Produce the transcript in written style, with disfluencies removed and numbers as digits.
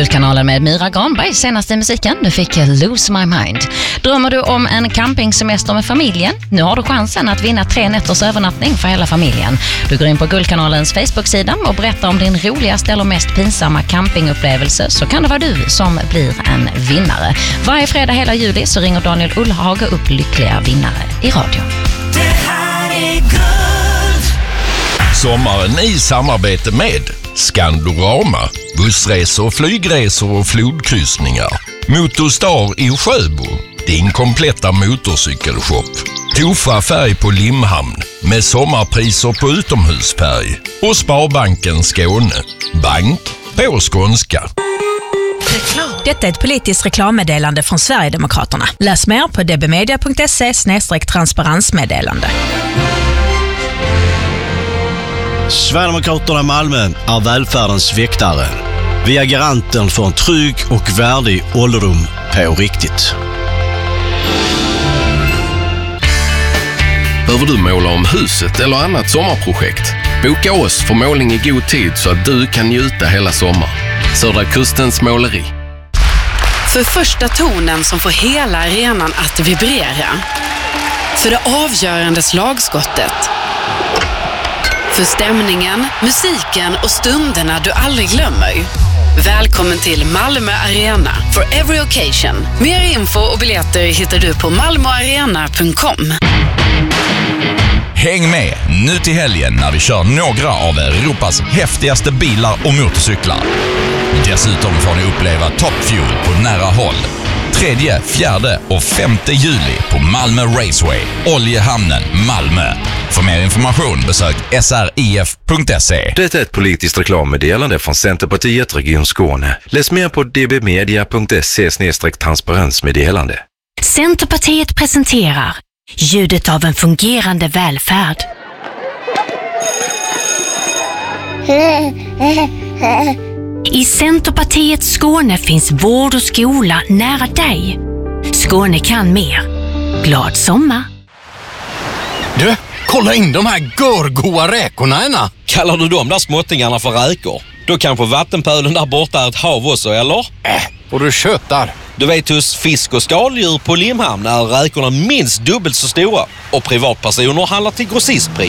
Guldkanalen med Myra Granberg, senaste musiken. Du fick Lose My Mind. Drömmer du om en campingsemester med familjen? Nu har du chansen att vinna 3 nätters övernattning för hela familjen. Du går in på Guldkanalens Facebook-sida och berättar om din roligaste eller mest pinsamma campingupplevelse, så kan det vara du som blir en vinnare. Varje fredag hela juli så ringer Daniel Ullhage upp lyckliga vinnare i radio. Det här är guld. Sommaren i samarbete med Skandorama, bussresor, flygresor och flodkryssningar. Motorstar i Sjöbo, din kompletta motorcykelshop. Tofa färg på Limhamn med sommarpriser på utomhusfärg. Och Sparbanken Skåne, bank på skånska. Detta är ett politiskt reklammeddelande från Sverigedemokraterna. Läs mer på dbmedia.se/transparensmeddelande. Sverigedemokraterna i Malmö är välfärdens väktare. Vi är garanten för en trygg och värdig ålderdom på riktigt. Behöver du måla om huset eller annat sommarprojekt? Boka oss för målning i god tid så att du kan njuta hela sommar. Södra Kustens måleri. För första tonen som får hela arenan att vibrera. För det avgörande slagskottet. För stämningen, musiken och stunderna du aldrig glömmer. Välkommen till Malmö Arena for every occasion. Mer info och biljetter hittar du på malmoarena.com. Häng med nu till helgen när vi kör några av Europas häftigaste bilar och motorcyklar. Dessutom får ni uppleva Top Fuel på nära håll. 3, 4 och 5 juli på Malmö Raceway, Oljehamnen, Malmö. För mer information besök srif.se. Det är ett politiskt reklammeddelande från Centerpartiet Region Skåne. Läs mer på dbmedia.se/transparensmeddelande. Centerpartiet presenterar ljudet av en fungerande välfärd. I Centerpartiet Skåne finns vård och skola nära dig. Skåne kan mer. Glad sommar! Du, kolla in de här görgoa räkorna, Ena. Kallar du de där småttingarna för räkor? Då kanske vattenpölen där borta är ett hav också, eller? Och du köttar. Du vet, hos fisk- och skaldjur på Limhamn är räkorna minst dubbelt så stora. Och privatpersoner handlar till grossistpris.